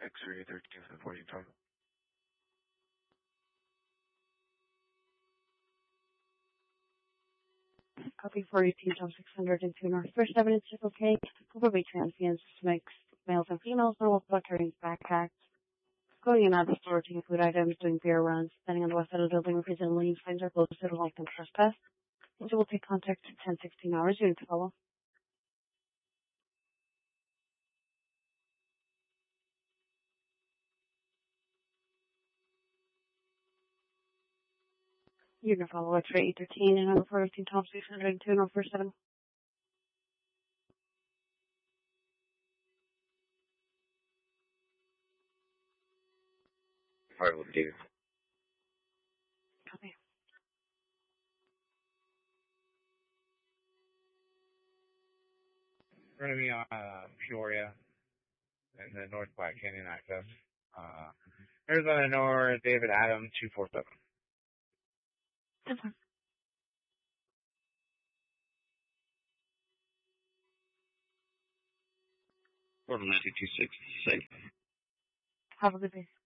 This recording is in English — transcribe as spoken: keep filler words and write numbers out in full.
X-ray thirteenth and fourteenth Tom. Copy for eighteen Tom six hundred and two North First Evidence is okay. Probably transients, mixed males and females, normal blood carrying backpacks. Going in out the store to food items, doing beer runs, depending on the west side of the building, representing leaves, signs are closed to the like and trespass. And so we'll take contact in ten, sixteen hours. You need to follow. You're going to follow X-ray eight thirteen and number four fifteen Tom six hundred and two North First Seven. Five will do. Copy. We're going to be on uh, Peoria in the North Black Canyon access. Uh, Arizona North, David Adams, two four seven. Okay. Portal nine two six, safe. Have a good day.